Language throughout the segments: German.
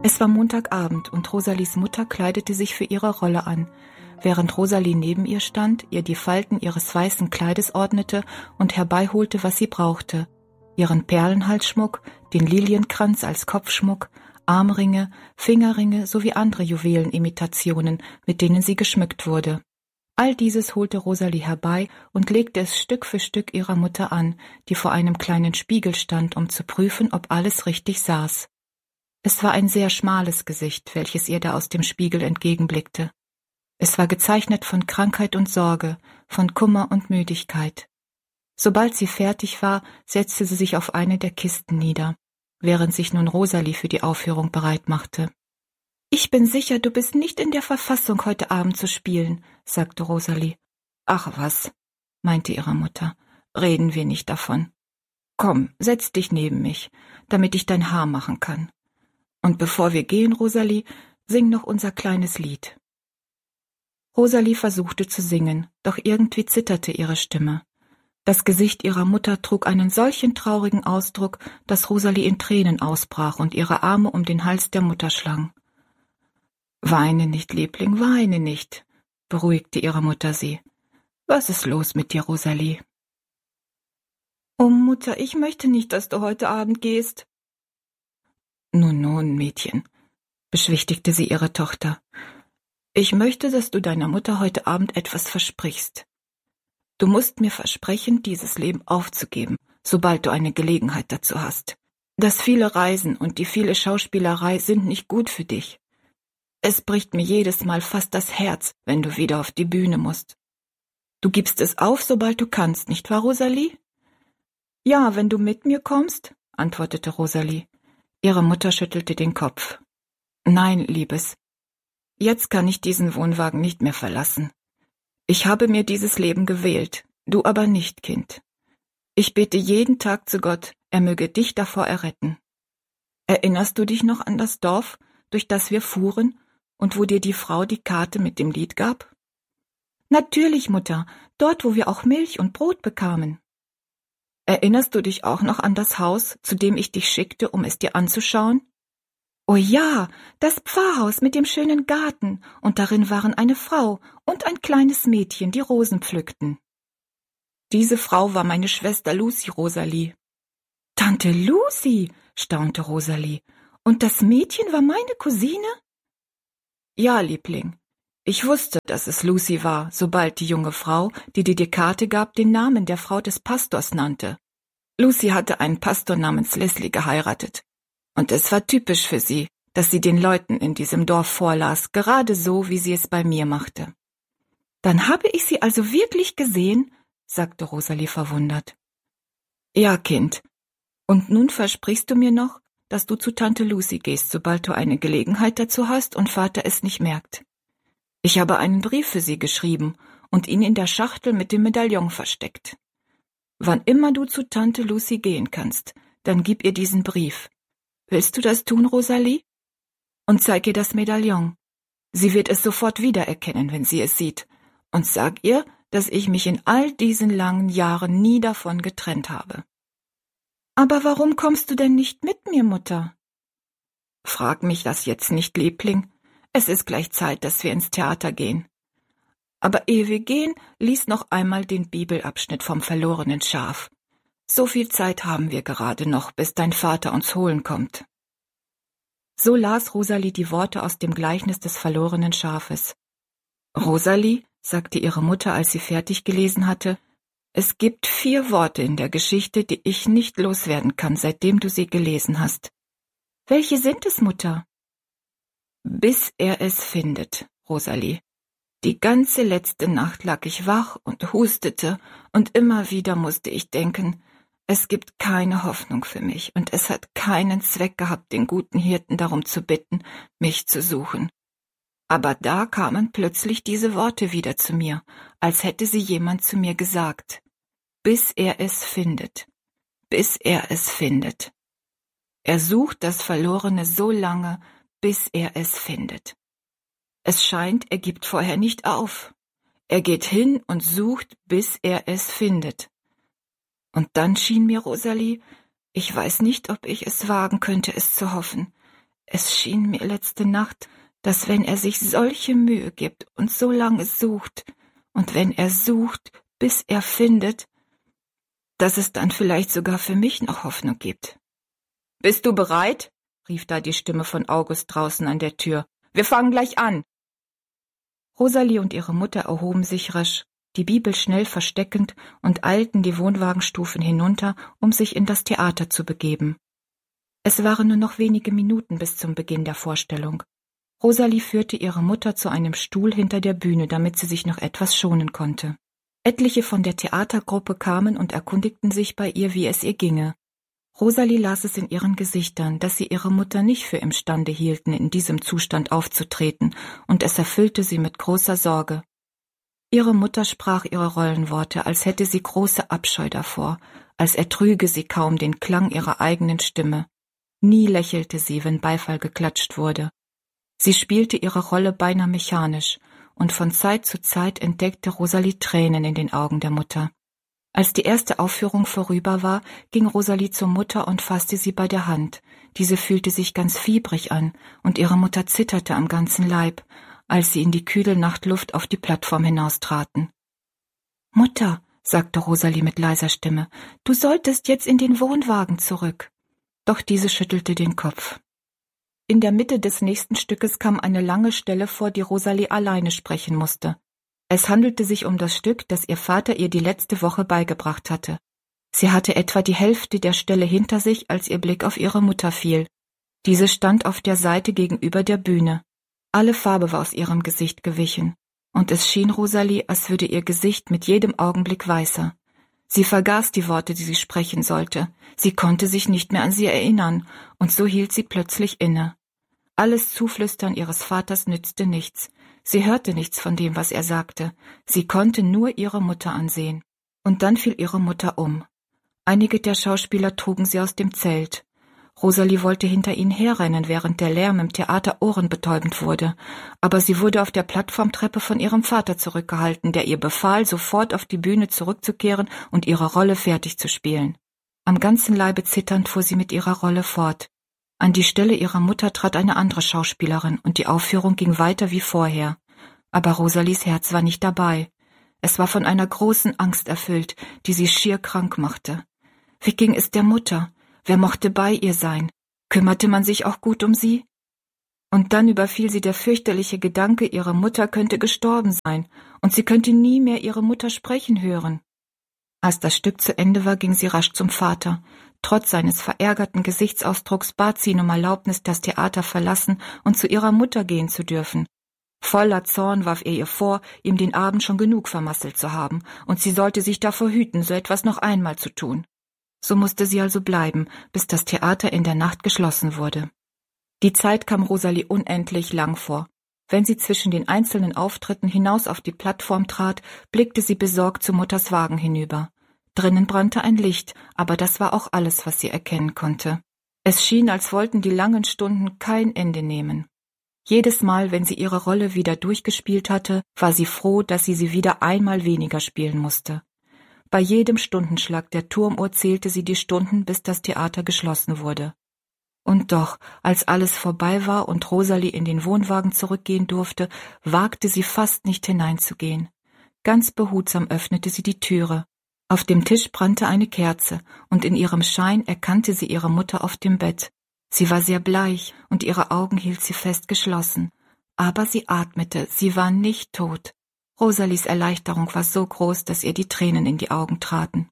Es war Montagabend und Rosalies Mutter kleidete sich für ihre Rolle an, während Rosalie neben ihr stand, ihr die Falten ihres weißen Kleides ordnete und herbeiholte, was sie brauchte: ihren Perlenhalsschmuck, den Lilienkranz als Kopfschmuck, Armringe, Fingerringe sowie andere Juwelenimitationen, mit denen sie geschmückt wurde. All dieses holte Rosalie herbei und legte es Stück für Stück ihrer Mutter an, die vor einem kleinen Spiegel stand, um zu prüfen, ob alles richtig saß. Es war ein sehr schmales Gesicht, welches ihr da aus dem Spiegel entgegenblickte. Es war gezeichnet von Krankheit und Sorge, von Kummer und Müdigkeit. Sobald sie fertig war, setzte sie sich auf eine der Kisten nieder, während sich nun Rosalie für die Aufführung bereit machte. »Ich bin sicher, du bist nicht in der Verfassung, heute Abend zu spielen«, sagte Rosalie. »Ach was«, meinte ihre Mutter, »reden wir nicht davon. Komm, setz dich neben mich, damit ich dein Haar machen kann. Und bevor wir gehen, Rosalie, sing noch unser kleines Lied.« Rosalie versuchte zu singen, doch irgendwie zitterte ihre Stimme. Das Gesicht ihrer Mutter trug einen solchen traurigen Ausdruck, dass Rosalie in Tränen ausbrach und ihre Arme um den Hals der Mutter schlang. »Weine nicht, Liebling, weine nicht«, beruhigte ihre Mutter sie. »Was ist los mit dir, Rosalie?« »Oh Mutter, ich möchte nicht, dass du heute Abend gehst.« »Nun, Mädchen«, beschwichtigte sie ihre Tochter, »ich möchte, dass du deiner Mutter heute Abend etwas versprichst. Du musst mir versprechen, dieses Leben aufzugeben, sobald du eine Gelegenheit dazu hast. Das viele Reisen und die viele Schauspielerei sind nicht gut für dich. Es bricht mir jedes Mal fast das Herz, wenn du wieder auf die Bühne musst. Du gibst es auf, sobald du kannst, nicht wahr, Rosalie?« »Ja, wenn du mit mir kommst«, antwortete Rosalie. Ihre Mutter schüttelte den Kopf. »Nein, Liebes, jetzt kann ich diesen Wohnwagen nicht mehr verlassen. Ich habe mir dieses Leben gewählt, du aber nicht, Kind. Ich bete jeden Tag zu Gott, er möge dich davor erretten. Erinnerst du dich noch an das Dorf, durch das wir fuhren und wo dir die Frau die Karte mit dem Lied gab?« »Natürlich, Mutter, dort, wo wir auch Milch und Brot bekamen.« »Erinnerst du dich auch noch an das Haus, zu dem ich dich schickte, um es dir anzuschauen?« »Oh ja, das Pfarrhaus mit dem schönen Garten, und darin waren eine Frau und ein kleines Mädchen, die Rosen pflückten.« »Diese Frau war meine Schwester Lucy, Rosalie.« »Tante Lucy«, staunte Rosalie, »und das Mädchen war meine Cousine?« »Ja, Liebling. Ich wusste, dass es Lucy war, sobald die junge Frau, die dir die Karte gab, den Namen der Frau des Pastors nannte. Lucy hatte einen Pastor namens Leslie geheiratet. Und es war typisch für sie, dass sie den Leuten in diesem Dorf vorlas, gerade so, wie sie es bei mir machte.« »Dann habe ich sie also wirklich gesehen?«, sagte Rosalie verwundert. »Ja, Kind. Und nun versprichst du mir noch, dass du zu Tante Lucy gehst, sobald du eine Gelegenheit dazu hast und Vater es nicht merkt. Ich habe einen Brief für sie geschrieben und ihn in der Schachtel mit dem Medaillon versteckt. Wann immer du zu Tante Lucy gehen kannst, dann gib ihr diesen Brief. Willst du das tun, Rosalie? Und zeig ihr das Medaillon. Sie wird es sofort wiedererkennen, wenn sie es sieht. Und sag ihr, dass ich mich in all diesen langen Jahren nie davon getrennt habe.« »Aber warum kommst du denn nicht mit mir, Mutter?« »Frag mich das jetzt nicht, Liebling. Es ist gleich Zeit, dass wir ins Theater gehen. Aber ehe wir gehen, lies noch einmal den Bibelabschnitt vom verlorenen Schaf. So viel Zeit haben wir gerade noch, bis dein Vater uns holen kommt.« So las Rosalie die Worte aus dem Gleichnis des verlorenen Schafes. »Rosalie«, sagte ihre Mutter, als sie fertig gelesen hatte, »es gibt 4 Worte in der Geschichte, die ich nicht loswerden kann, seitdem du sie gelesen hast.« »Welche sind es, Mutter?« »Bis er es findet, Rosalie. Die ganze letzte Nacht lag ich wach und hustete, und immer wieder musste ich denken, es gibt keine Hoffnung für mich, und es hat keinen Zweck gehabt, den guten Hirten darum zu bitten, mich zu suchen. Aber da kamen plötzlich diese Worte wieder zu mir, als hätte sie jemand zu mir gesagt. Bis er es findet. Bis er es findet. Er sucht das Verlorene so lange, bis er es findet. Es scheint, er gibt vorher nicht auf. Er geht hin und sucht, bis er es findet. Und dann schien mir, Rosalie, ich weiß nicht, ob ich es wagen könnte, es zu hoffen, Es schien mir letzte Nacht, dass wenn er sich solche Mühe gibt und so lange sucht, und wenn er sucht, bis er findet, dass es dann vielleicht sogar für mich noch Hoffnung gibt. »Bist du bereit?« rief da die Stimme von August draußen an der Tür. »Wir fangen gleich an!« Rosalie und ihre Mutter erhoben sich rasch, die Bibel schnell versteckend, und eilten die Wohnwagenstufen hinunter, um sich in das Theater zu begeben. Es waren nur noch wenige Minuten bis zum Beginn der Vorstellung. Rosalie führte ihre Mutter zu einem Stuhl hinter der Bühne, damit sie sich noch etwas schonen konnte. Etliche von der Theatergruppe kamen und erkundigten sich bei ihr, wie es ihr ginge. Rosalie las es in ihren Gesichtern, dass sie ihre Mutter nicht für imstande hielten, in diesem Zustand aufzutreten, und es erfüllte sie mit großer Sorge. Ihre Mutter sprach ihre Rollenworte, als hätte sie große Abscheu davor, als ertrüge sie kaum den Klang ihrer eigenen Stimme. Nie lächelte sie, wenn Beifall geklatscht wurde. Sie spielte ihre Rolle beinahe mechanisch, und von Zeit zu Zeit entdeckte Rosalie Tränen in den Augen der Mutter. Als die erste Aufführung vorüber war, ging Rosalie zur Mutter und fasste sie bei der Hand. Diese fühlte sich ganz fiebrig an, und ihre Mutter zitterte am ganzen Leib, als sie in die kühle Nachtluft auf die Plattform hinaustraten. »Mutter«, sagte Rosalie mit leiser Stimme, »du solltest jetzt in den Wohnwagen zurück.« Doch diese schüttelte den Kopf. In der Mitte des nächsten Stückes kam eine lange Stelle vor, die Rosalie alleine sprechen musste. Es handelte sich um das Stück, das ihr Vater ihr die letzte Woche beigebracht hatte. Sie hatte etwa die Hälfte der Stelle hinter sich, als ihr Blick auf ihre Mutter fiel. Diese stand auf der Seite gegenüber der Bühne. Alle Farbe war aus ihrem Gesicht gewichen, und es schien Rosalie, als würde ihr Gesicht mit jedem Augenblick weißer. Sie vergaß die Worte, die sie sprechen sollte. Sie konnte sich nicht mehr an sie erinnern, und so hielt sie plötzlich inne. Alles Zuflüstern ihres Vaters nützte nichts. Sie hörte nichts von dem, was er sagte. Sie konnte nur ihre Mutter ansehen. Und dann fiel ihre Mutter um. Einige der Schauspieler trugen sie aus dem Zelt. Rosalie wollte hinter ihnen herrennen, während der Lärm im Theater ohrenbetäubend wurde. Aber sie wurde auf der Plattformtreppe von ihrem Vater zurückgehalten, der ihr befahl, sofort auf die Bühne zurückzukehren und ihre Rolle fertig zu spielen. Am ganzen Leibe zitternd fuhr sie mit ihrer Rolle fort. An die Stelle ihrer Mutter trat eine andere Schauspielerin, und die Aufführung ging weiter wie vorher. Aber Rosalies Herz war nicht dabei. Es war von einer großen Angst erfüllt, die sie schier krank machte. Wie ging es der Mutter? Wer mochte bei ihr sein? Kümmerte man sich auch gut um sie? Und dann überfiel sie der fürchterliche Gedanke, ihre Mutter könnte gestorben sein, und sie könnte nie mehr ihre Mutter sprechen hören. Als das Stück zu Ende war, ging sie rasch zum Vater. Trotz seines verärgerten Gesichtsausdrucks bat sie ihn um Erlaubnis, das Theater verlassen und zu ihrer Mutter gehen zu dürfen. Voller Zorn warf er ihr vor, ihm den Abend schon genug vermasselt zu haben, und sie sollte sich davor hüten, so etwas noch einmal zu tun. So musste sie also bleiben, bis das Theater in der Nacht geschlossen wurde. Die Zeit kam Rosalie unendlich lang vor. Wenn sie zwischen den einzelnen Auftritten hinaus auf die Plattform trat, blickte sie besorgt zu Mutters Wagen hinüber. Drinnen brannte ein Licht, aber das war auch alles, was sie erkennen konnte. Es schien, als wollten die langen Stunden kein Ende nehmen. Jedes Mal, wenn sie ihre Rolle wieder durchgespielt hatte, war sie froh, dass sie wieder einmal weniger spielen musste. Bei jedem Stundenschlag der Turmuhr zählte sie die Stunden, bis das Theater geschlossen wurde. Und doch, als alles vorbei war und Rosalie in den Wohnwagen zurückgehen durfte, wagte sie fast nicht hineinzugehen. Ganz behutsam öffnete sie die Türe. Auf dem Tisch brannte eine Kerze, und in ihrem Schein erkannte sie ihre Mutter auf dem Bett. Sie war sehr bleich, und ihre Augen hielt sie fest geschlossen. Aber sie atmete, sie war nicht tot. Rosalies Erleichterung war so groß, dass ihr die Tränen in die Augen traten.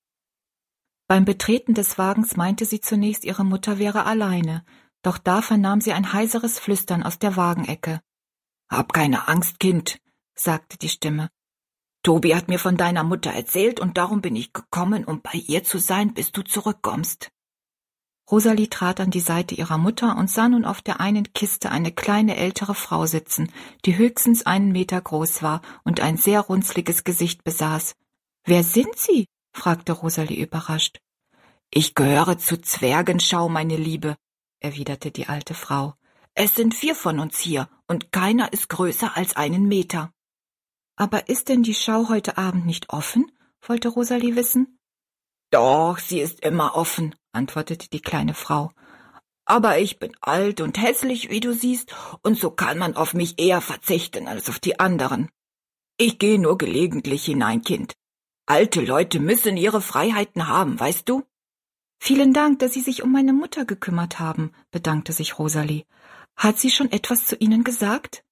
Beim Betreten des Wagens meinte sie zunächst, ihre Mutter wäre alleine, doch da vernahm sie ein heiseres Flüstern aus der Wagenecke. »Hab keine Angst, Kind«, sagte die Stimme. »Tobi hat mir von deiner Mutter erzählt, und darum bin ich gekommen, um bei ihr zu sein, bis du zurückkommst.« Rosalie trat an die Seite ihrer Mutter und sah nun auf der einen Kiste eine kleine ältere Frau sitzen, die höchstens 1 Meter groß war und ein sehr runzliges Gesicht besaß. »Wer sind Sie?« fragte Rosalie überrascht. »Ich gehöre zu Zwergenschau, meine Liebe«, erwiderte die alte Frau. »Es sind 4 von uns hier, und keiner ist größer als 1 Meter.« »Aber ist denn die Schau heute Abend nicht offen?« wollte Rosalie wissen. »Doch, sie ist immer offen«, antwortete die kleine Frau. Aber ich bin alt und hässlich, wie du siehst, und so kann man auf mich eher verzichten als auf die anderen. Ich gehe nur gelegentlich hinein, Kind. Alte Leute müssen ihre Freiheiten haben, weißt du? Vielen Dank, dass Sie sich um meine Mutter gekümmert haben, bedankte sich Rosalie. Hat sie schon etwas zu Ihnen gesagt?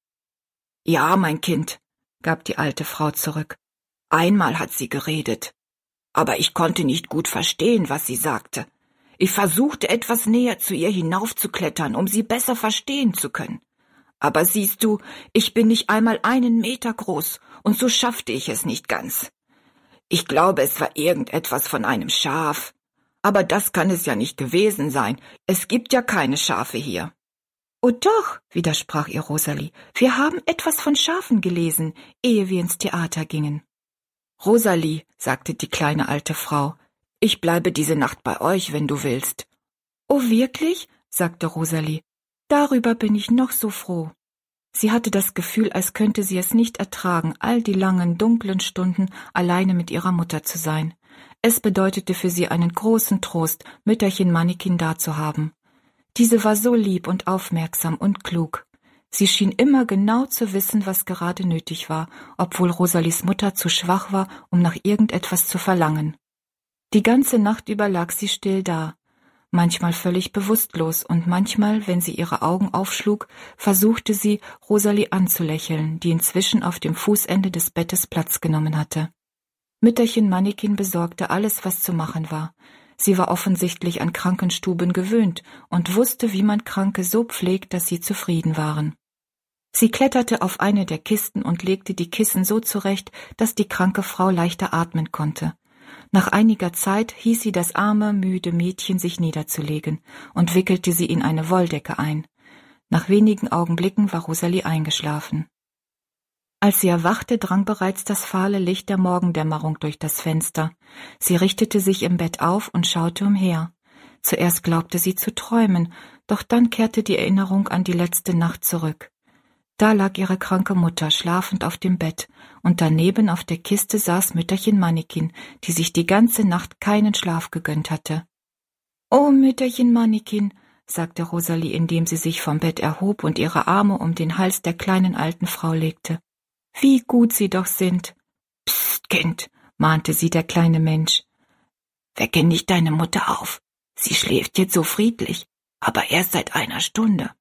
Ja, mein Kind, gab die alte Frau zurück. Einmal hat sie geredet. Aber ich konnte nicht gut verstehen, was sie sagte. Ich versuchte etwas näher zu ihr hinaufzuklettern, um sie besser verstehen zu können. Aber siehst du, ich bin nicht einmal 1 Meter groß, und so schaffte ich es nicht ganz. Ich glaube, es war irgendetwas von einem Schaf. Aber das kann es ja nicht gewesen sein. Es gibt ja keine Schafe hier. Oh doch, widersprach ihr Rosalie, wir haben etwas von Schafen gelesen, ehe wir ins Theater gingen. Rosalie, sagte die kleine alte Frau, ich bleibe diese Nacht bei euch, wenn du willst. Oh wirklich? sagte Rosalie. Darüber bin ich noch so froh. Sie hatte das Gefühl, als könnte sie es nicht ertragen, all die langen, dunklen Stunden alleine mit ihrer Mutter zu sein. Es bedeutete für sie einen großen Trost, Mütterchen Mannikin da zu haben. Diese war so lieb und aufmerksam und klug. Sie schien immer genau zu wissen, was gerade nötig war, obwohl Rosalies Mutter zu schwach war, um nach irgendetwas zu verlangen. Die ganze Nacht über lag sie still da, manchmal völlig bewusstlos und manchmal, wenn sie ihre Augen aufschlug, versuchte sie, Rosalie anzulächeln, die inzwischen auf dem Fußende des Bettes Platz genommen hatte. Mütterchen Mannikin besorgte alles, was zu machen war. Sie war offensichtlich an Krankenstuben gewöhnt und wusste, wie man Kranke so pflegt, dass sie zufrieden waren. Sie kletterte auf eine der Kisten und legte die Kissen so zurecht, dass die kranke Frau leichter atmen konnte. Nach einiger Zeit hieß sie das arme, müde Mädchen sich niederzulegen und wickelte sie in eine Wolldecke ein. Nach wenigen Augenblicken war Rosalie eingeschlafen. Als sie erwachte, drang bereits das fahle Licht der Morgendämmerung durch das Fenster. Sie richtete sich im Bett auf und schaute umher. Zuerst glaubte sie zu träumen, doch dann kehrte die Erinnerung an die letzte Nacht zurück. Da lag ihre kranke Mutter schlafend auf dem Bett, und daneben auf der Kiste saß Mütterchen Mannikin, die sich die ganze Nacht keinen Schlaf gegönnt hatte. »Oh, Mütterchen Mannikin«, sagte Rosalie, indem sie sich vom Bett erhob und ihre Arme um den Hals der kleinen alten Frau legte. »Wie gut Sie doch sind!« »Psst, Kind«, mahnte sie der kleine Mensch. »Wecke nicht deine Mutter auf. Sie schläft jetzt so friedlich, aber erst seit 1 Stunde.«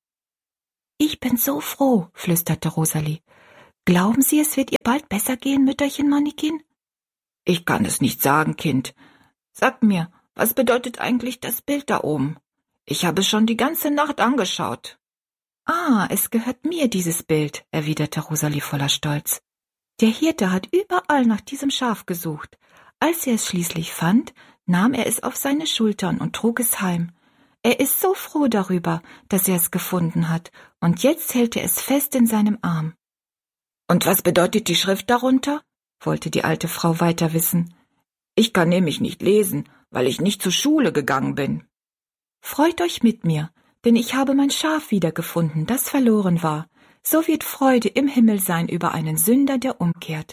»Ich bin so froh«, flüsterte Rosalie. »Glauben Sie, es wird ihr bald besser gehen, Mütterchen Mannikin?« »Ich kann es nicht sagen, Kind. Sag mir, was bedeutet eigentlich das Bild da oben? Ich habe es schon die ganze Nacht angeschaut.« »Ah, es gehört mir, dieses Bild«, erwiderte Rosalie voller Stolz. »Der Hirte hat überall nach diesem Schaf gesucht. Als er es schließlich fand, nahm er es auf seine Schultern und trug es heim. Er ist so froh darüber, dass er es gefunden hat, und jetzt hält er es fest in seinem Arm.« »Und was bedeutet die Schrift darunter?« wollte die alte Frau weiter wissen. »Ich kann nämlich nicht lesen, weil ich nicht zur Schule gegangen bin.« »Freut euch mit mir, denn ich habe mein Schaf wiedergefunden, das verloren war. So wird Freude im Himmel sein über einen Sünder, der umkehrt.«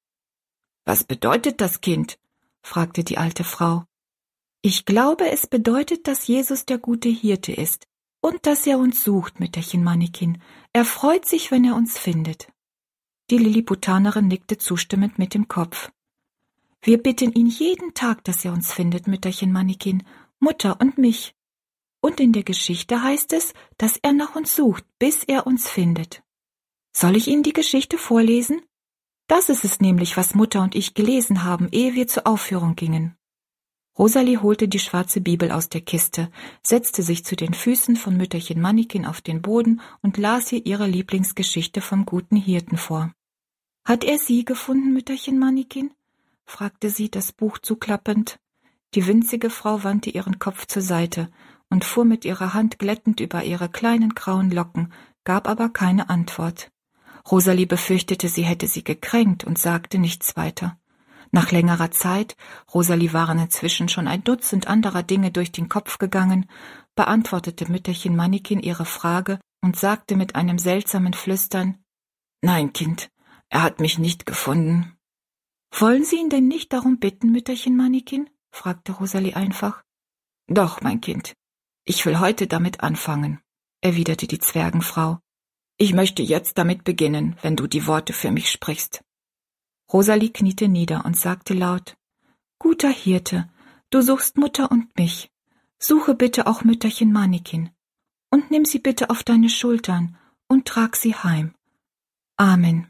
»Was bedeutet das, Kind?« fragte die alte Frau. »Ich glaube, es bedeutet, dass Jesus der gute Hirte ist und dass er uns sucht, Mütterchen Mannikin. Er freut sich, wenn er uns findet.« Die Lilliputanerin nickte zustimmend mit dem Kopf. »Wir bitten ihn jeden Tag, dass er uns findet, Mütterchen Mannikin, Mutter und mich. Und in der Geschichte heißt es, dass er nach uns sucht, bis er uns findet. Soll ich Ihnen die Geschichte vorlesen? Das ist es nämlich, was Mutter und ich gelesen haben, ehe wir zur Aufführung gingen.« Rosalie holte die schwarze Bibel aus der Kiste, setzte sich zu den Füßen von Mütterchen Mannikin auf den Boden und las ihr ihre Lieblingsgeschichte vom guten Hirten vor. »Hat er Sie gefunden, Mütterchen Mannikin?« fragte sie, das Buch zuklappend. Die winzige Frau wandte ihren Kopf zur Seite und fuhr mit ihrer Hand glättend über ihre kleinen grauen Locken, gab aber keine Antwort. Rosalie befürchtete, sie hätte sie gekränkt und sagte nichts weiter. Nach längerer Zeit, Rosalie waren inzwischen schon 1 Dutzend anderer Dinge durch den Kopf gegangen, beantwortete Mütterchen Mannikin ihre Frage und sagte mit einem seltsamen Flüstern: »Nein, Kind, er hat mich nicht gefunden.« »Wollen Sie ihn denn nicht darum bitten, Mütterchen Mannikin?« fragte Rosalie einfach. »Doch, mein Kind. Ich will heute damit anfangen, erwiderte die Zwergenfrau. Ich möchte jetzt damit beginnen, wenn du die Worte für mich sprichst. Rosalie kniete nieder und sagte laut: Guter Hirte, du suchst Mutter und mich. Suche bitte auch Mütterchen Mannikin und nimm sie bitte auf deine Schultern und trag sie heim. Amen.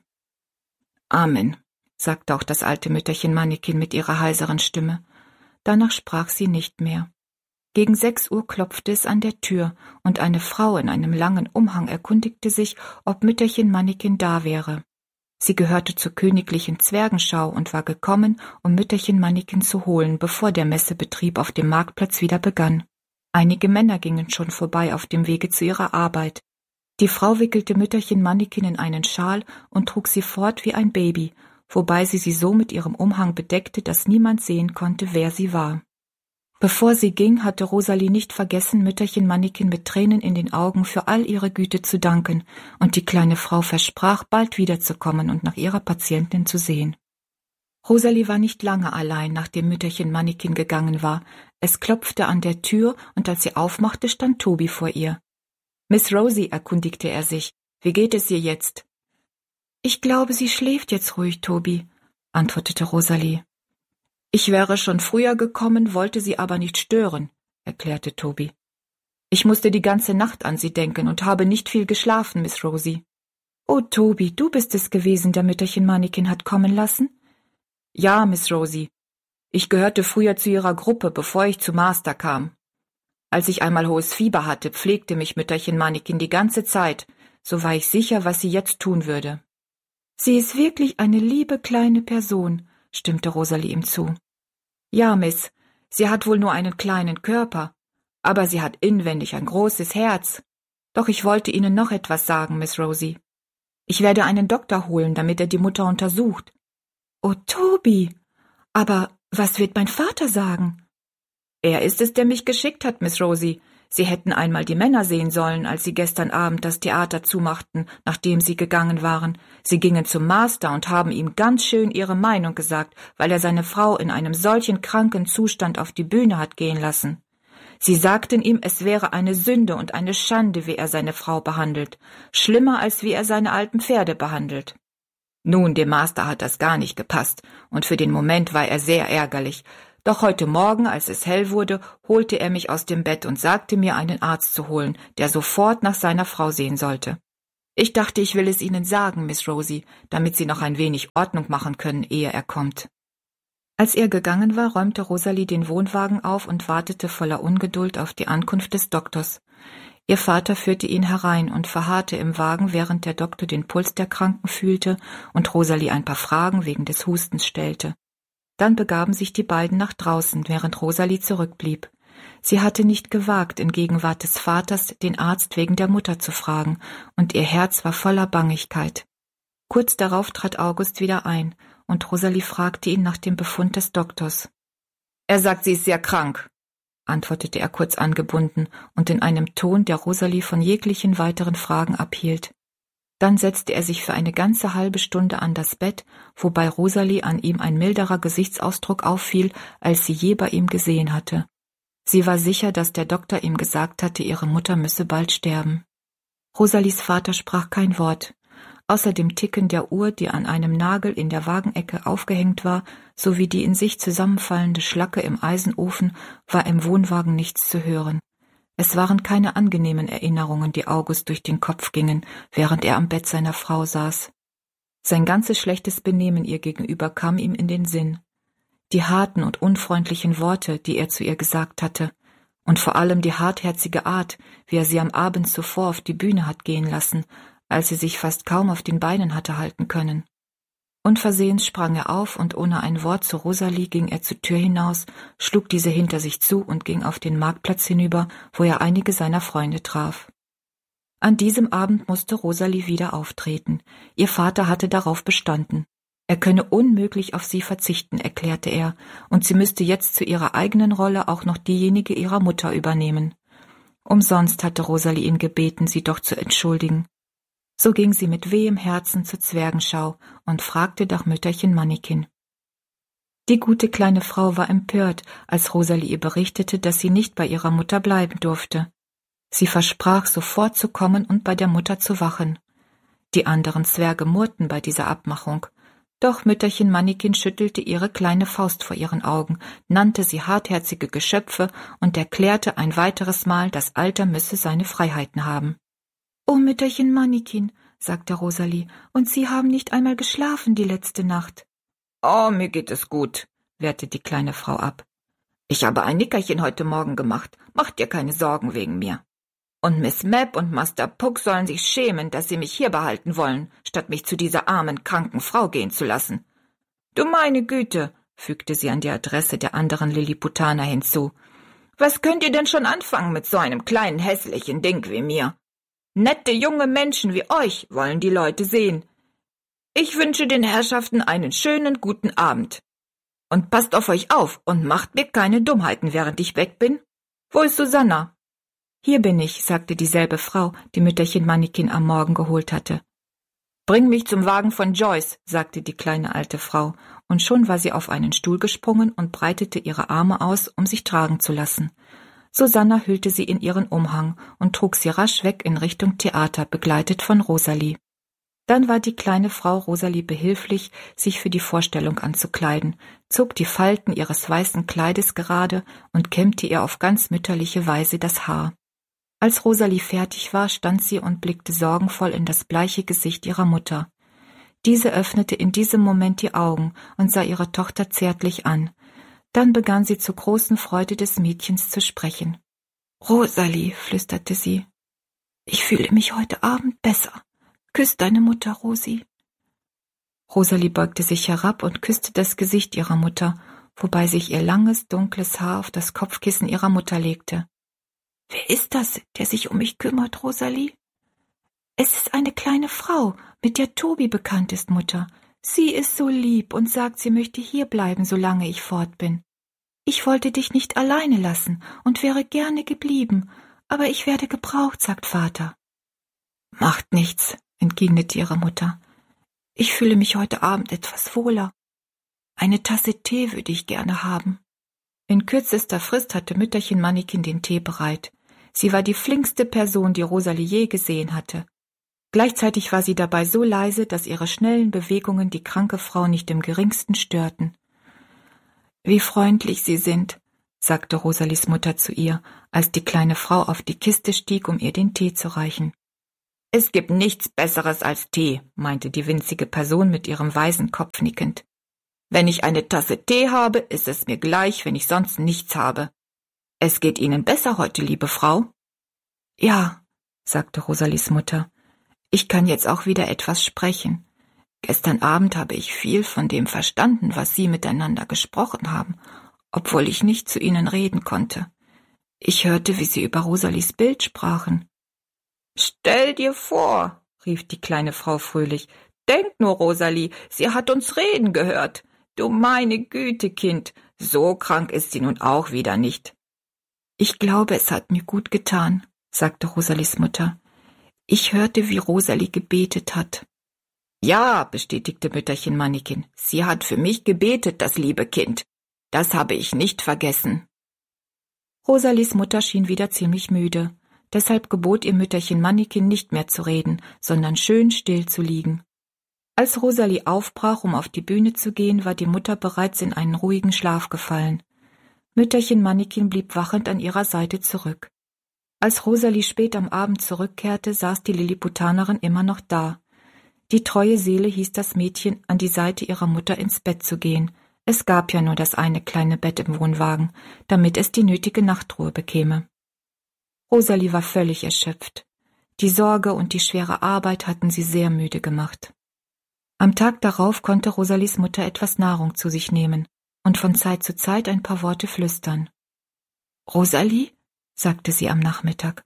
Amen, sagte auch das alte Mütterchen Mannikin mit ihrer heiseren Stimme. Danach sprach sie nicht mehr. Gegen 6 Uhr klopfte es an der Tür, und eine Frau in einem langen Umhang erkundigte sich, ob Mütterchen Mannikin da wäre. Sie gehörte zur königlichen Zwergenschau und war gekommen, um Mütterchen Mannikin zu holen, bevor der Messebetrieb auf dem Marktplatz wieder begann. Einige Männer gingen schon vorbei auf dem Wege zu ihrer Arbeit. Die Frau wickelte Mütterchen Mannikin in einen Schal und trug sie fort wie ein Baby, wobei sie so mit ihrem Umhang bedeckte, dass niemand sehen konnte, wer sie war. Bevor sie ging, hatte Rosalie nicht vergessen, Mütterchen Mannikin mit Tränen in den Augen für all ihre Güte zu danken, und die kleine Frau versprach, bald wiederzukommen und nach ihrer Patientin zu sehen. Rosalie war nicht lange allein, nachdem Mütterchen Mannikin gegangen war. Es klopfte an der Tür, und als sie aufmachte, stand Toby vor ihr. »Miss Rosie«, erkundigte er sich, »wie geht es ihr jetzt?« »Ich glaube, sie schläft jetzt ruhig, Toby«, antwortete Rosalie. »Ich wäre schon früher gekommen, wollte sie aber nicht stören«, erklärte Toby. »Ich musste die ganze Nacht an sie denken und habe nicht viel geschlafen, Miss Rosie.« »Oh, Toby, du bist es gewesen, der Mütterchen Mannikin hat kommen lassen?« »Ja, Miss Rosie. Ich gehörte früher zu ihrer Gruppe, bevor ich zu Master kam. Als ich einmal hohes Fieber hatte, pflegte mich Mütterchen Mannikin die ganze Zeit, so war ich sicher, was sie jetzt tun würde.« »Sie ist wirklich eine liebe kleine Person«, stimmte Rosalie ihm zu. »Ja, Miss, sie hat wohl nur einen kleinen Körper, aber sie hat inwendig ein großes Herz. Doch ich wollte Ihnen noch etwas sagen, Miss Rosie. Ich werde einen Doktor holen, damit er die Mutter untersucht.« »Oh, Toby, aber was wird mein Vater sagen?« »Er ist es, der mich geschickt hat, Miss Rosie. Sie hätten einmal die Männer sehen sollen, als sie gestern Abend das Theater zumachten, nachdem sie gegangen waren. Sie gingen zum Master und haben ihm ganz schön ihre Meinung gesagt, weil er seine Frau in einem solchen kranken Zustand auf die Bühne hat gehen lassen. Sie sagten ihm, es wäre eine Sünde und eine Schande, wie er seine Frau behandelt, schlimmer als wie er seine alten Pferde behandelt. Nun, dem Master hat das gar nicht gepasst, und für den Moment war er sehr ärgerlich. Doch heute Morgen, als es hell wurde, holte er mich aus dem Bett und sagte mir, einen Arzt zu holen, der sofort nach seiner Frau sehen sollte. Ich dachte, ich will es Ihnen sagen, Miss Rosie, damit Sie noch ein wenig Ordnung machen können, ehe er kommt.« Als er gegangen war, räumte Rosalie den Wohnwagen auf und wartete voller Ungeduld auf die Ankunft des Doktors. Ihr Vater führte ihn herein und verharrte im Wagen, während der Doktor den Puls der Kranken fühlte und Rosalie ein paar Fragen wegen des Hustens stellte. Dann begaben sich die beiden nach draußen, während Rosalie zurückblieb. Sie hatte nicht gewagt, in Gegenwart des Vaters den Arzt wegen der Mutter zu fragen, und ihr Herz war voller Bangigkeit. Kurz darauf trat August wieder ein, und Rosalie fragte ihn nach dem Befund des Doktors. »Er sagt, sie ist sehr krank«, antwortete er kurz angebunden und in einem Ton, der Rosalie von jeglichen weiteren Fragen abhielt. Dann setzte er sich für eine ganze halbe Stunde an das Bett, wobei Rosalie an ihm ein milderer Gesichtsausdruck auffiel, als sie je bei ihm gesehen hatte. Sie war sicher, dass der Doktor ihm gesagt hatte, ihre Mutter müsse bald sterben. Rosalies Vater sprach kein Wort. Außer dem Ticken der Uhr, die an einem Nagel in der Wagenecke aufgehängt war, sowie die in sich zusammenfallende Schlacke im Eisenofen, war im Wohnwagen nichts zu hören. Es waren keine angenehmen Erinnerungen, die August durch den Kopf gingen, während er am Bett seiner Frau saß. Sein ganzes schlechtes Benehmen ihr gegenüber kam ihm in den Sinn. Die harten und unfreundlichen Worte, die er zu ihr gesagt hatte, und vor allem die hartherzige Art, wie er sie am Abend zuvor auf die Bühne hat gehen lassen, als sie sich fast kaum auf den Beinen hatte halten können. Unversehens sprang er auf und ohne ein Wort zu Rosalie ging er zur Tür hinaus, schlug diese hinter sich zu und ging auf den Marktplatz hinüber, wo er einige seiner Freunde traf. An diesem Abend musste Rosalie wieder auftreten. Ihr Vater hatte darauf bestanden. Er könne unmöglich auf sie verzichten, erklärte er, und sie müsste jetzt zu ihrer eigenen Rolle auch noch diejenige ihrer Mutter übernehmen. Umsonst hatte Rosalie ihn gebeten, sie doch zu entschuldigen. So ging sie mit wehem Herzen zur Zwergenschau und fragte nach Mütterchen Mannikin. Die gute kleine Frau war empört, als Rosalie ihr berichtete, dass sie nicht bei ihrer Mutter bleiben durfte. Sie versprach, sofort zu kommen und bei der Mutter zu wachen. Die anderen Zwerge murrten bei dieser Abmachung. Doch Mütterchen Mannikin schüttelte ihre kleine Faust vor ihren Augen, nannte sie hartherzige Geschöpfe und erklärte ein weiteres Mal, das Alter müsse seine Freiheiten haben. »Oh, Mütterchen Mannikin«, sagte Rosalie, »und Sie haben nicht einmal geschlafen die letzte Nacht.« »Oh, mir geht es gut«, wehrte die kleine Frau ab. »Ich habe ein Nickerchen heute Morgen gemacht. Mach dir keine Sorgen wegen mir. Und Miss Mapp und Master Puck sollen sich schämen, dass sie mich hier behalten wollen, statt mich zu dieser armen, kranken Frau gehen zu lassen. Du meine Güte«, fügte sie an die Adresse der anderen Lilliputaner hinzu. »Was könnt ihr denn schon anfangen mit so einem kleinen hässlichen Ding wie mir? Nette junge Menschen wie euch wollen die Leute sehen. Ich wünsche den Herrschaften einen schönen guten Abend. Und passt auf euch auf und macht mir keine Dummheiten, während ich weg bin. Wo ist Susanna?« »Hier bin ich«, sagte dieselbe Frau, die Mütterchen Mannikin am Morgen geholt hatte. »Bring mich zum Wagen von Joyce«, sagte die kleine alte Frau, und schon war sie auf einen Stuhl gesprungen und breitete ihre Arme aus, um sich tragen zu lassen. Susanna hüllte sie in ihren Umhang und trug sie rasch weg in Richtung Theater, begleitet von Rosalie. Dann war die kleine Frau Rosalie behilflich, sich für die Vorstellung anzukleiden, zog die Falten ihres weißen Kleides gerade und kämmte ihr auf ganz mütterliche Weise das Haar. Als Rosalie fertig war, stand sie und blickte sorgenvoll in das bleiche Gesicht ihrer Mutter. Diese öffnete in diesem Moment die Augen und sah ihre Tochter zärtlich an. Dann begann sie zur großen Freude des Mädchens zu sprechen. »Rosalie«, flüsterte sie, »ich fühle mich heute Abend besser. Küss deine Mutter, Rosi.« Rosalie beugte sich herab und küsste das Gesicht ihrer Mutter, wobei sich ihr langes, dunkles Haar auf das Kopfkissen ihrer Mutter legte. »Wer ist das, der sich um mich kümmert, Rosalie?« »Es ist eine kleine Frau, mit der Tobi bekannt ist, Mutter. Sie ist so lieb und sagt, sie möchte hier bleiben, solange ich fort bin. Ich wollte dich nicht alleine lassen und wäre gerne geblieben, aber ich werde gebraucht, sagt Vater.« »Macht nichts«, entgegnete ihre Mutter. »Ich fühle mich heute Abend etwas wohler. Eine Tasse Tee würde ich gerne haben.« In kürzester Frist hatte Mütterchen Mannikin den Tee bereit. Sie war die flinkste Person, die Rosalie je gesehen hatte. Gleichzeitig war sie dabei so leise, dass ihre schnellen Bewegungen die kranke Frau nicht im geringsten störten. »Wie freundlich Sie sind«, sagte Rosalies Mutter zu ihr, als die kleine Frau auf die Kiste stieg, um ihr den Tee zu reichen. »Es gibt nichts Besseres als Tee«, meinte die winzige Person mit ihrem weisen Kopf nickend. »Wenn ich eine Tasse Tee habe, ist es mir gleich, wenn ich sonst nichts habe. Es geht Ihnen besser heute, liebe Frau?« »Ja«, sagte Rosalies Mutter, »ich kann jetzt auch wieder etwas sprechen. Gestern Abend habe ich viel von dem verstanden, was Sie miteinander gesprochen haben, obwohl ich nicht zu Ihnen reden konnte. Ich hörte, wie Sie über Rosalies Bild sprachen.« »Stell dir vor«, rief die kleine Frau fröhlich, »denk nur, Rosalie, sie hat uns reden gehört. Du meine Güte, Kind, so krank ist sie nun auch wieder nicht.« »Ich glaube, es hat mir gut getan«, sagte Rosalies Mutter. »Ich hörte, wie Rosalie gebetet hat.« »Ja«, bestätigte Mütterchen Mannikin, »sie hat für mich gebetet, das liebe Kind. Das habe ich nicht vergessen.« Rosalies Mutter schien wieder ziemlich müde. Deshalb gebot ihr Mütterchen Mannikin nicht mehr zu reden, sondern schön still zu liegen. Als Rosalie aufbrach, um auf die Bühne zu gehen, war die Mutter bereits in einen ruhigen Schlaf gefallen. Mütterchen Mannikin blieb wachend an ihrer Seite zurück. Als Rosalie spät am Abend zurückkehrte, saß die Lilliputanerin immer noch da. Die treue Seele hieß das Mädchen, an die Seite ihrer Mutter ins Bett zu gehen. Es gab ja nur das eine kleine Bett im Wohnwagen, damit es die nötige Nachtruhe bekäme. Rosalie war völlig erschöpft. Die Sorge und die schwere Arbeit hatten sie sehr müde gemacht. Am Tag darauf konnte Rosalies Mutter etwas Nahrung zu sich nehmen und von Zeit zu Zeit ein paar Worte flüstern. »Rosalie«, sagte sie am Nachmittag,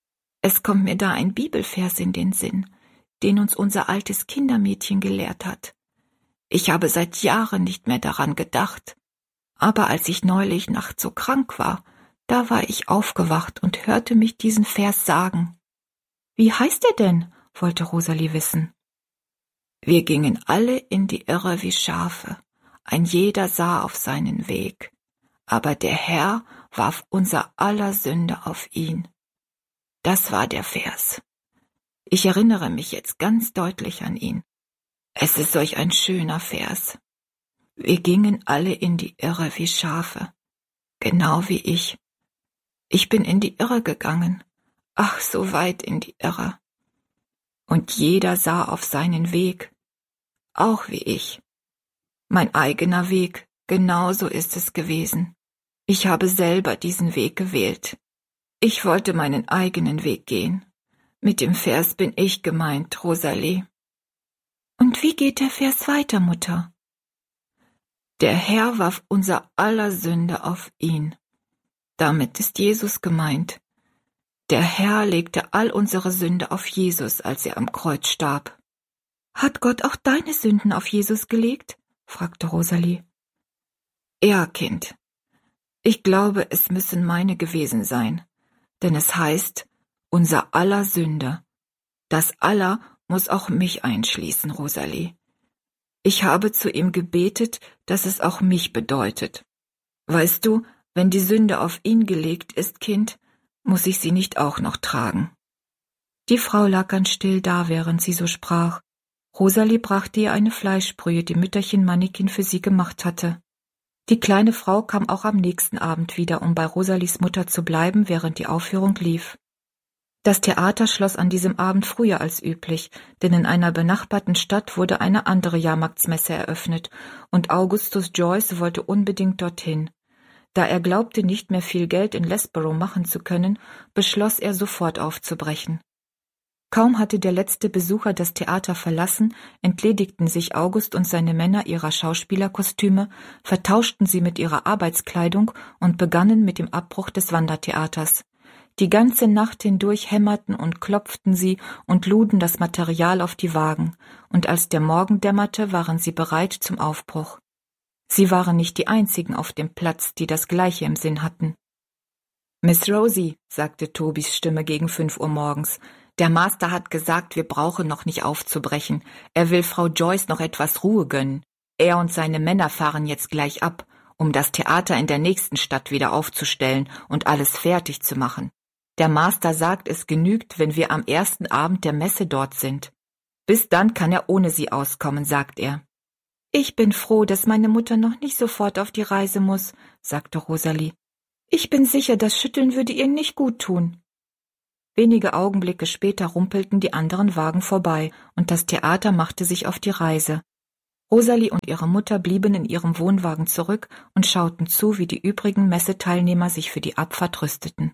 »es kommt mir da ein Bibelvers in den Sinn, den uns unser altes Kindermädchen gelehrt hat. Ich habe seit Jahren nicht mehr daran gedacht, aber als ich neulich nachts so krank war, da war ich aufgewacht und hörte mich diesen Vers sagen.« »Wie heißt er denn?«, wollte Rosalie wissen. »Wir gingen alle in die Irre wie Schafe, Ein jeder sah auf seinen Weg, aber der Herr warf unser aller Sünde auf ihn. Das war der Vers. Ich erinnere mich jetzt ganz deutlich an ihn. Es ist solch ein schöner Vers. Wir gingen alle in die Irre wie Schafe, genau wie ich. Ich bin in die Irre gegangen, ach, so weit in die Irre. Und jeder sah auf seinen Weg, auch wie ich. Mein eigener Weg, genauso ist es gewesen. Ich habe selber diesen Weg gewählt. Ich wollte meinen eigenen Weg gehen. Mit dem Vers bin ich gemeint, Rosalie. Und wie geht der Vers weiter, Mutter? Der Herr warf unser aller Sünde auf ihn. Damit ist Jesus gemeint. Der Herr legte all unsere Sünde auf Jesus, als er am Kreuz starb. Hat Gott auch deine Sünden auf Jesus gelegt? Fragte Rosalie. Ja, Kind. Ich glaube, es müssen meine gewesen sein, denn es heißt, unser aller Sünde. Das aller muss auch mich einschließen, Rosalie. Ich habe zu ihm gebetet, dass es auch mich bedeutet. Weißt du, wenn die Sünde auf ihn gelegt ist, Kind, muss ich sie nicht auch noch tragen. Die Frau lag ganz still da, während sie so sprach. Rosalie brachte ihr eine Fleischbrühe, die Mütterchen Mannikin für sie gemacht hatte. Die kleine Frau kam auch am nächsten Abend wieder, um bei Rosalies Mutter zu bleiben, während die Aufführung lief. Das Theater schloss an diesem Abend früher als üblich, denn in einer benachbarten Stadt wurde eine andere Jahrmarktsmesse eröffnet, und Augustus Joyce wollte unbedingt dorthin. Da er glaubte, nicht mehr viel Geld in Lesborough machen zu können, beschloss er, sofort aufzubrechen. Kaum hatte der letzte Besucher das Theater verlassen, entledigten sich August und seine Männer ihrer Schauspielerkostüme, vertauschten sie mit ihrer Arbeitskleidung und begannen mit dem Abbruch des Wandertheaters. Die ganze Nacht hindurch hämmerten und klopften sie und luden das Material auf die Wagen, und als der Morgen dämmerte, waren sie bereit zum Aufbruch. Sie waren nicht die einzigen auf dem Platz, die das Gleiche im Sinn hatten. »Miss Rosie«, sagte Tobys Stimme gegen 5 Uhr morgens, »der Master hat gesagt, wir brauchen noch nicht aufzubrechen. Er will Frau Joyce noch etwas Ruhe gönnen. Er und seine Männer fahren jetzt gleich ab, um das Theater in der nächsten Stadt wieder aufzustellen und alles fertig zu machen. Der Master sagt, es genügt, wenn wir am ersten Abend der Messe dort sind. Bis dann kann er ohne sie auskommen, sagt er.« »Ich bin froh, dass meine Mutter noch nicht sofort auf die Reise muss«, sagte Rosalie. »Ich bin sicher, das Schütteln würde ihr nicht gut tun.« Wenige Augenblicke später rumpelten die anderen Wagen vorbei, und das Theater machte sich auf die Reise. Rosalie und ihre Mutter blieben in ihrem Wohnwagen zurück und schauten zu, wie die übrigen Messeteilnehmer sich für die Abfahrt rüsteten.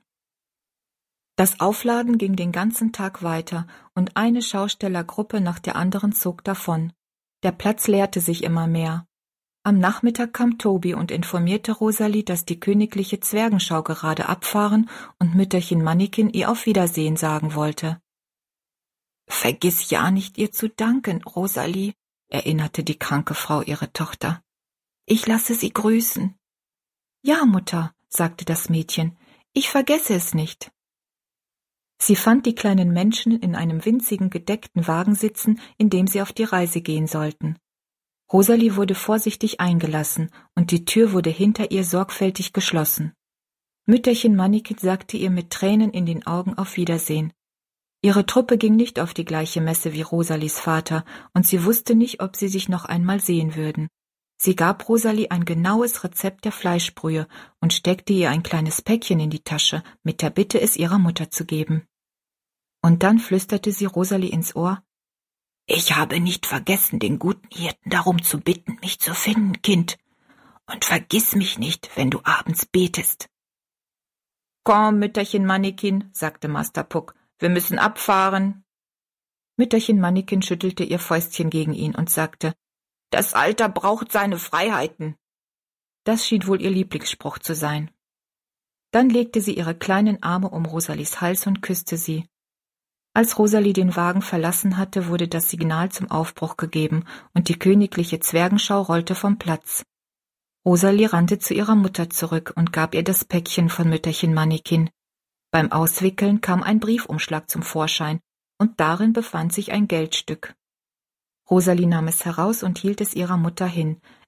Das Aufladen ging den ganzen Tag weiter, und eine Schaustellergruppe nach der anderen zog davon. Der Platz leerte sich immer mehr. Am Nachmittag kam Toby und informierte Rosalie, dass die königliche Zwergenschau gerade abfahren und Mütterchen Mannikin ihr auf Wiedersehen sagen wollte. »Vergiss ja nicht, ihr zu danken, Rosalie«, erinnerte die kranke Frau ihre Tochter. »Ich lasse sie grüßen.« »Ja, Mutter«, sagte das Mädchen, »ich vergesse es nicht.« Sie fand die kleinen Menschen in einem winzigen gedeckten Wagen sitzen, in dem sie auf die Reise gehen sollten. Rosalie wurde vorsichtig eingelassen, und die Tür wurde hinter ihr sorgfältig geschlossen. Mütterchen Mannikin sagte ihr mit Tränen in den Augen auf Wiedersehen. Ihre Truppe ging nicht auf die gleiche Messe wie Rosalies Vater, und sie wusste nicht, ob sie sich noch einmal sehen würden. Sie gab Rosalie ein genaues Rezept der Fleischbrühe und steckte ihr ein kleines Päckchen in die Tasche, mit der Bitte, es ihrer Mutter zu geben. Und dann flüsterte sie Rosalie ins Ohr: »Ich habe nicht vergessen, den guten Hirten darum zu bitten, mich zu finden, Kind. Und vergiss mich nicht, wenn du abends betest.« »Komm, Mütterchen Mannikin«, sagte Master Puck, »wir müssen abfahren.« Mütterchen Mannikin schüttelte ihr Fäustchen gegen ihn und sagte: »Das Alter braucht seine Freiheiten.« Das schien wohl ihr Lieblingsspruch zu sein. Dann legte sie ihre kleinen Arme um Rosalies Hals und küsste sie. Als Rosalie den Wagen verlassen hatte, wurde das Signal zum Aufbruch gegeben, und die königliche Zwergenschau rollte vom Platz. Rosalie rannte zu ihrer Mutter zurück und gab ihr das Päckchen von Mütterchen Mannikin. Beim Auswickeln kam ein Briefumschlag zum Vorschein, und darin befand sich ein Geldstück. Rosalie nahm es heraus und hielt es ihrer Mutter hin.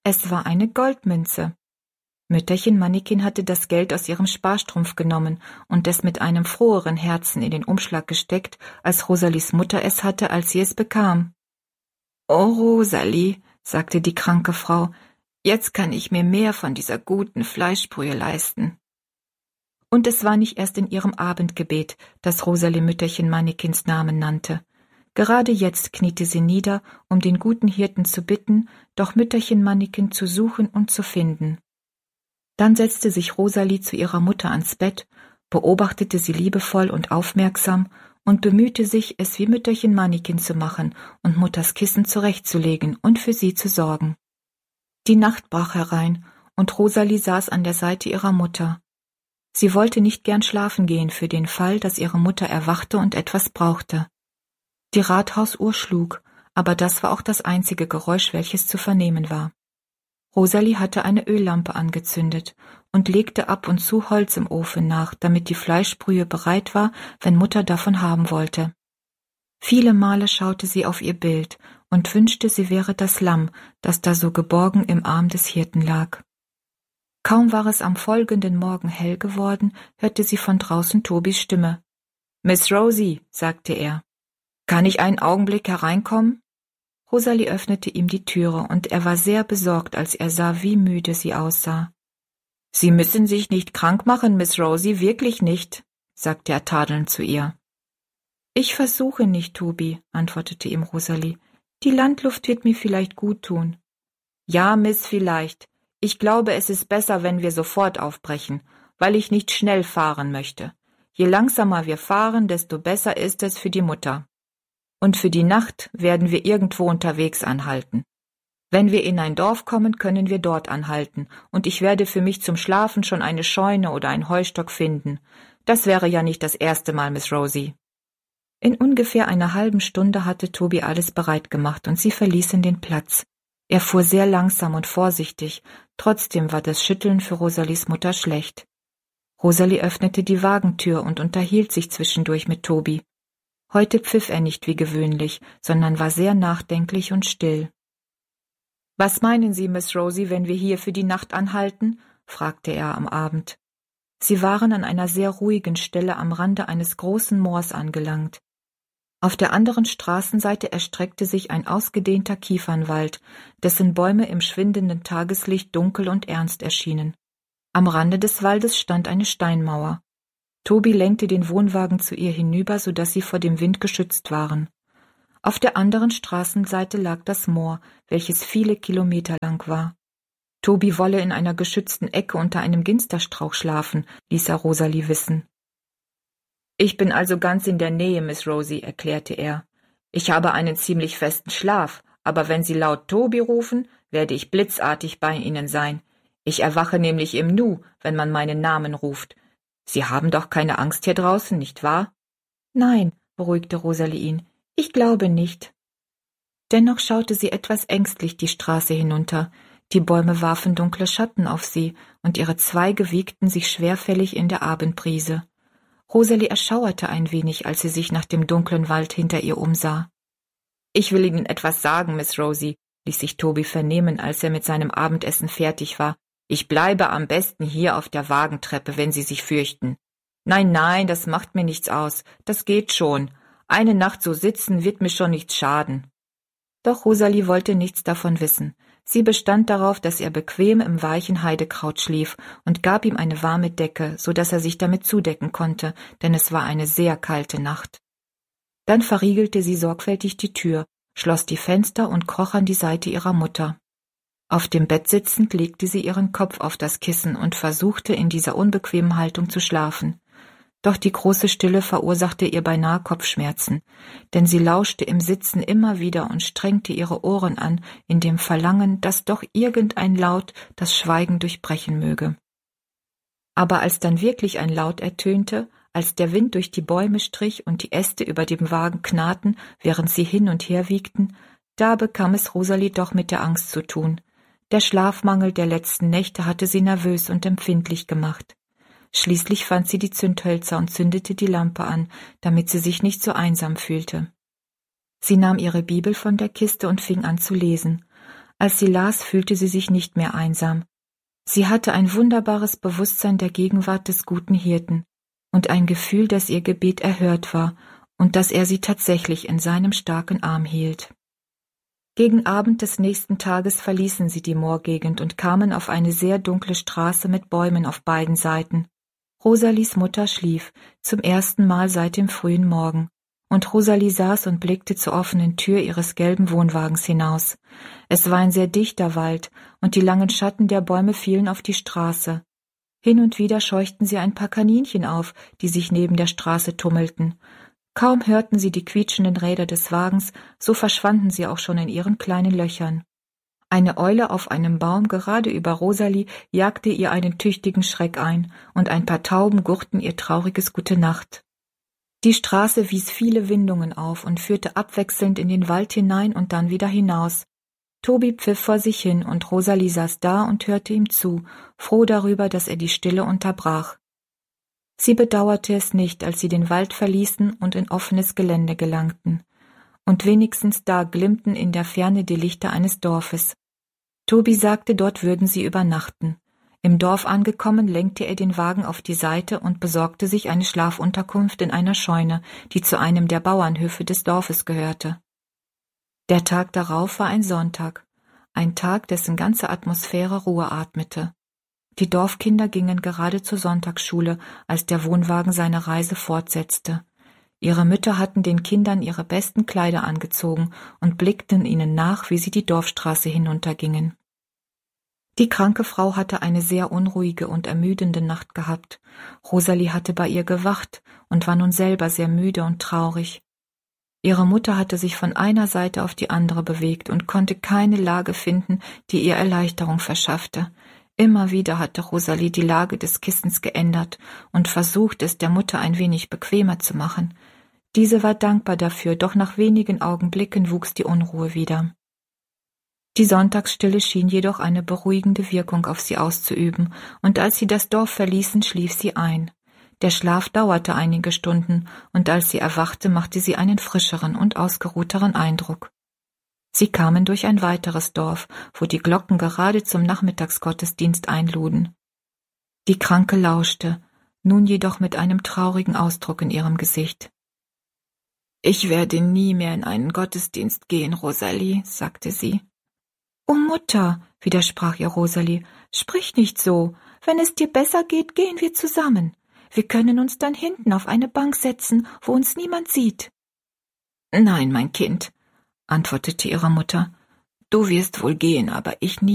Es war eine Goldmünze. Mütterchen Mannikin hatte das Geld aus ihrem Sparstrumpf genommen und es mit einem froheren Herzen in den Umschlag gesteckt, als Rosalies Mutter es hatte, als sie es bekam. »Oh, Rosalie«, sagte die kranke Frau, »jetzt kann ich mir mehr von dieser guten Fleischbrühe leisten.« Und es war nicht erst in ihrem Abendgebet, dass Rosalie Mütterchen Mannikins Namen nannte. Gerade jetzt kniete sie nieder, um den guten Hirten zu bitten, doch Mütterchen Mannikin zu suchen und zu finden. Dann setzte sich Rosalie zu ihrer Mutter ans Bett, beobachtete sie liebevoll und aufmerksam und bemühte sich, es wie Mütterchen Mannikin zu machen und Mutters Kissen zurechtzulegen und für sie zu sorgen. Die Nacht brach herein und Rosalie saß an der Seite ihrer Mutter. Sie wollte nicht gern schlafen gehen für den Fall, dass ihre Mutter erwachte und etwas brauchte. Die Rathausuhr schlug, aber das war auch das einzige Geräusch, welches zu vernehmen war. Rosalie hatte eine Öllampe angezündet und legte ab und zu Holz im Ofen nach, damit die Fleischbrühe bereit war, wenn Mutter davon haben wollte. Viele Male schaute sie auf ihr Bild und wünschte, sie wäre das Lamm, das da so geborgen im Arm des Hirten lag. Kaum war es am folgenden Morgen hell geworden, hörte sie von draußen Tobis Stimme. »Miss Rosie«, sagte er, »kann ich einen Augenblick hereinkommen?« Rosalie öffnete ihm die Türe, und er war sehr besorgt, als er sah, wie müde sie aussah. »Sie müssen sich nicht krank machen, Miss Rosie, wirklich nicht«, sagte er tadelnd zu ihr. »Ich versuche nicht, Tobi«, antwortete ihm Rosalie. »Die Landluft wird mir vielleicht gut tun.« »Ja, Miss, vielleicht. Ich glaube, es ist besser, wenn wir sofort aufbrechen, weil ich nicht schnell fahren möchte. Je langsamer wir fahren, desto besser ist es für die Mutter. Und für die Nacht werden wir irgendwo unterwegs anhalten. Wenn wir in ein Dorf kommen, können wir dort anhalten, und ich werde für mich zum Schlafen schon eine Scheune oder einen Heustock finden. Das wäre ja nicht das erste Mal, Miss Rosie.« In ungefähr einer halben Stunde hatte Tobi alles bereit gemacht, und sie verließen den Platz. Er fuhr sehr langsam und vorsichtig, trotzdem war das Schütteln für Rosalies Mutter schlecht. Rosalie öffnete die Wagentür und unterhielt sich zwischendurch mit Tobi. Heute pfiff er nicht wie gewöhnlich, sondern war sehr nachdenklich und still. »Was meinen Sie, Miss Rosie, wenn wir hier für die Nacht anhalten?« fragte er am Abend. Sie waren an einer sehr ruhigen Stelle am Rande eines großen Moors angelangt. Auf der anderen Straßenseite erstreckte sich ein ausgedehnter Kiefernwald, dessen Bäume im schwindenden Tageslicht dunkel und ernst erschienen. Am Rande des Waldes stand eine Steinmauer. Tobi lenkte den Wohnwagen zu ihr hinüber, so dass sie vor dem Wind geschützt waren. Auf der anderen Straßenseite lag das Moor, welches viele Kilometer lang war. Tobi wolle in einer geschützten Ecke unter einem Ginsterstrauch schlafen, ließ er Rosalie wissen. »Ich bin also ganz in der Nähe, Miss Rosie«, erklärte er. »Ich habe einen ziemlich festen Schlaf, aber wenn Sie laut Tobi rufen, werde ich blitzartig bei Ihnen sein. Ich erwache nämlich im Nu, wenn man meinen Namen ruft. Sie haben doch keine Angst hier draußen, nicht wahr?« »Nein«, beruhigte Rosalie ihn, »ich glaube nicht.« Dennoch schaute sie etwas ängstlich die Straße hinunter. Die Bäume warfen dunkle Schatten auf sie, und ihre Zweige wiegten sich schwerfällig in der Abendbrise. Rosalie erschauerte ein wenig, als sie sich nach dem dunklen Wald hinter ihr umsah. »Ich will Ihnen etwas sagen, Miss Rosie«, ließ sich Tobi vernehmen, als er mit seinem Abendessen fertig war. »Ich bleibe am besten hier auf der Wagentreppe, wenn Sie sich fürchten.« »Nein, nein, das macht mir nichts aus. Das geht schon. Eine Nacht so sitzen wird mir schon nichts schaden.« Doch Rosalie wollte nichts davon wissen. Sie bestand darauf, dass er bequem im weichen Heidekraut schlief, und gab ihm eine warme Decke, so dass er sich damit zudecken konnte, denn es war eine sehr kalte Nacht. Dann verriegelte sie sorgfältig die Tür, schloss die Fenster und kroch an die Seite ihrer Mutter. Auf dem Bett sitzend legte sie ihren Kopf auf das Kissen und versuchte, in dieser unbequemen Haltung zu schlafen. Doch die große Stille verursachte ihr beinahe Kopfschmerzen, denn sie lauschte im Sitzen immer wieder und strengte ihre Ohren an, in dem Verlangen, dass doch irgendein Laut das Schweigen durchbrechen möge. Aber als dann wirklich ein Laut ertönte, als der Wind durch die Bäume strich und die Äste über dem Wagen knarrten, während sie hin und her wiegten, da bekam es Rosalie doch mit der Angst zu tun. Der Schlafmangel der letzten Nächte hatte sie nervös und empfindlich gemacht. Schließlich fand sie die Zündhölzer und zündete die Lampe an, damit sie sich nicht so einsam fühlte. Sie nahm ihre Bibel von der Kiste und fing an zu lesen. Als sie las, fühlte sie sich nicht mehr einsam. Sie hatte ein wunderbares Bewusstsein der Gegenwart des guten Hirten und ein Gefühl, dass ihr Gebet erhört war und dass er sie tatsächlich in seinem starken Arm hielt. Gegen Abend des nächsten Tages verließen sie die Moorgegend und kamen auf eine sehr dunkle Straße mit Bäumen auf beiden Seiten. Rosalies Mutter schlief, zum ersten Mal seit dem frühen Morgen, und Rosalie saß und blickte zur offenen Tür ihres gelben Wohnwagens hinaus. Es war ein sehr dichter Wald, und die langen Schatten der Bäume fielen auf die Straße. Hin und wieder scheuchten sie ein paar Kaninchen auf, die sich neben der Straße tummelten. Kaum hörten sie die quietschenden Räder des Wagens, so verschwanden sie auch schon in ihren kleinen Löchern. Eine Eule auf einem Baum gerade über Rosalie jagte ihr einen tüchtigen Schreck ein, und ein paar Tauben gurrten ihr trauriges Gute-Nacht. Die Straße wies viele Windungen auf und führte abwechselnd in den Wald hinein und dann wieder hinaus. Tobi pfiff vor sich hin, und Rosalie saß da und hörte ihm zu, froh darüber, dass er die Stille unterbrach. Sie bedauerte es nicht, als sie den Wald verließen und in offenes Gelände gelangten. Und wenigstens da glimmten in der Ferne die Lichter eines Dorfes. Tobi sagte, dort würden sie übernachten. Im Dorf angekommen, lenkte er den Wagen auf die Seite und besorgte sich eine Schlafunterkunft in einer Scheune, die zu einem der Bauernhöfe des Dorfes gehörte. Der Tag darauf war ein Sonntag, ein Tag, dessen ganze Atmosphäre Ruhe atmete. Die Dorfkinder gingen gerade zur Sonntagsschule, als der Wohnwagen seine Reise fortsetzte. Ihre Mütter hatten den Kindern ihre besten Kleider angezogen und blickten ihnen nach, wie sie die Dorfstraße hinuntergingen. Die kranke Frau hatte eine sehr unruhige und ermüdende Nacht gehabt. Rosalie hatte bei ihr gewacht und war nun selber sehr müde und traurig. Ihre Mutter hatte sich von einer Seite auf die andere bewegt und konnte keine Lage finden, die ihr Erleichterung verschaffte. Immer wieder hatte Rosalie die Lage des Kissens geändert und versucht, es der Mutter ein wenig bequemer zu machen. Diese war dankbar dafür, doch nach wenigen Augenblicken wuchs die Unruhe wieder. Die Sonntagsstille schien jedoch eine beruhigende Wirkung auf sie auszuüben, und als sie das Dorf verließen, schlief sie ein. Der Schlaf dauerte einige Stunden, und als sie erwachte, machte sie einen frischeren und ausgeruhteren Eindruck. Sie kamen durch ein weiteres Dorf, wo die Glocken gerade zum Nachmittagsgottesdienst einluden. Die Kranke lauschte, nun jedoch mit einem traurigen Ausdruck in ihrem Gesicht. »Ich werde nie mehr in einen Gottesdienst gehen, Rosalie«, sagte sie. »Oh Mutter«, widersprach ihr Rosalie, »sprich nicht so. Wenn es dir besser geht, gehen wir zusammen. Wir können uns dann hinten auf eine Bank setzen, wo uns niemand sieht.« »Nein, mein Kind«, antwortete ihre Mutter, »du wirst wohl gehen, aber ich nie.«